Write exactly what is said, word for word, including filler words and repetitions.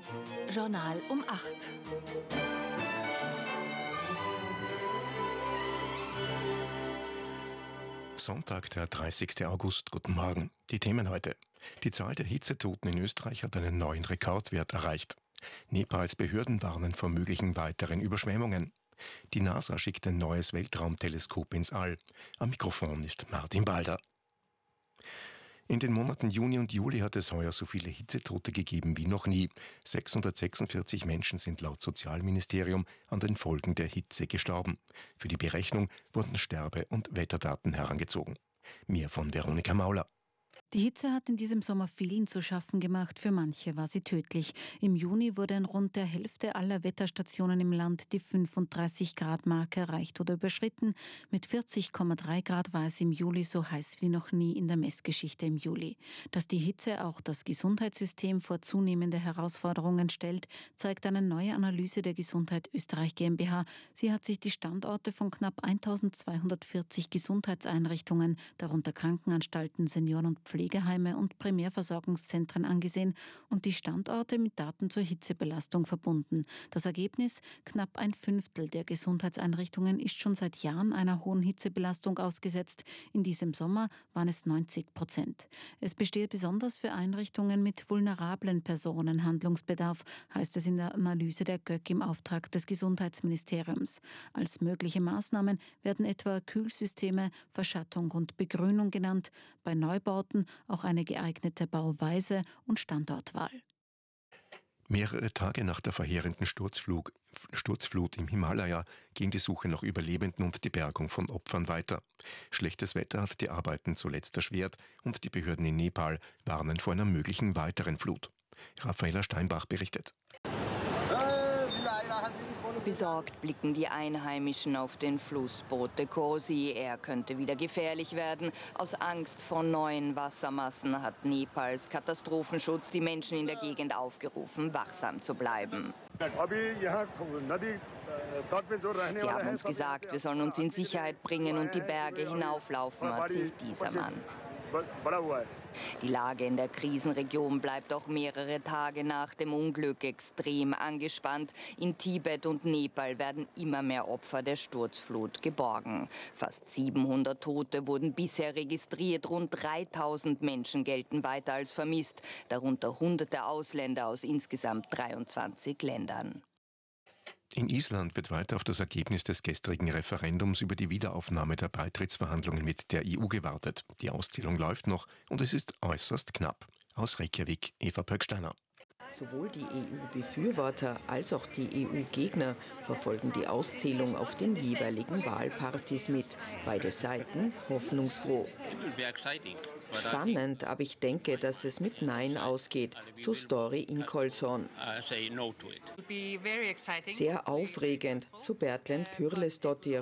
eins, Journal um acht. Sonntag, der dreißigste August. Guten Morgen. Die Themen heute. Die Zahl der Hitzetoten in Österreich hat einen neuen Rekordwert erreicht. Nepals Behörden warnen vor möglichen weiteren Überschwemmungen. Die NASA schickt ein neues Weltraumteleskop ins All. Am Mikrofon ist Martin Balder. In den Monaten Juni und Juli hat es heuer so viele Hitzetote gegeben wie noch nie. sechshundertsechsundvierzig Menschen sind laut Sozialministerium an den Folgen der Hitze gestorben. Für die Berechnung wurden Sterbe- und Wetterdaten herangezogen. Mehr von Veronika Mauler. Die Hitze hat in diesem Sommer vielen zu schaffen gemacht, für manche war sie tödlich. Im Juni wurde in rund der Hälfte aller Wetterstationen im Land die fünfunddreißig Grad Marke erreicht oder überschritten. Mit vierzig Komma drei Grad war es im Juli so heiß wie noch nie in der Messgeschichte im Juli. Dass die Hitze auch das Gesundheitssystem vor zunehmende Herausforderungen stellt, zeigt eine neue Analyse der Gesundheit Österreich GmbH. Sie hat sich die Standorte von knapp eintausendzweihundertvierzig Gesundheitseinrichtungen, darunter Krankenanstalten, Senioren- und Pflegeheime und Primärversorgungszentren angesehen und die Standorte mit Daten zur Hitzebelastung verbunden. Das Ergebnis: knapp ein Fünftel der Gesundheitseinrichtungen ist schon seit Jahren einer hohen Hitzebelastung ausgesetzt. In diesem Sommer waren es neunzig Prozent. Es besteht besonders für Einrichtungen mit vulnerablen Personen Handlungsbedarf, heißt es in der Analyse der G Ö K im Auftrag des Gesundheitsministeriums. Als mögliche Maßnahmen werden etwa Kühlsysteme, Verschattung und Begrünung genannt. Bei Neubauten auch eine geeignete Bauweise und Standortwahl. Mehrere Tage nach der verheerenden Sturzflug, Sturzflut im Himalaya ging die Suche nach Überlebenden und die Bergung von Opfern weiter. Schlechtes Wetter hat die Arbeiten zuletzt erschwert und die Behörden in Nepal warnen vor einer möglichen weiteren Flut. Raffaela Steinbach berichtet. Besorgt blicken die Einheimischen auf den Fluss Bote Kosi. Er könnte wieder gefährlich werden. Aus Angst vor neuen Wassermassen hat Nepals Katastrophenschutz die Menschen in der Gegend aufgerufen, wachsam zu bleiben. Sie haben uns gesagt, wir sollen uns in Sicherheit bringen und die Berge hinauflaufen, erzählt dieser Mann. Die Lage in der Krisenregion bleibt auch mehrere Tage nach dem Unglück extrem angespannt. In Tibet und Nepal werden immer mehr Opfer der Sturzflut geborgen. Fast siebenhundert Tote wurden bisher registriert. Rund dreitausend Menschen gelten weiter als vermisst, darunter hunderte Ausländer aus insgesamt dreiundzwanzig Ländern. In Island wird weiter auf das Ergebnis des gestrigen Referendums über die Wiederaufnahme der Beitrittsverhandlungen mit der E U gewartet. Die Auszählung läuft noch und es ist äußerst knapp. Aus Reykjavik, Eva Pöcksteiner. Sowohl die E U-Befürworter als auch die E U-Gegner verfolgen die Auszählung auf den jeweiligen Wahlpartys mit. Beide Seiten hoffnungsfroh. Spannend, aber ich denke, dass es mit Nein ausgeht, so Story Inkolson. Sehr aufregend, so Bertlen Kürlesdottir,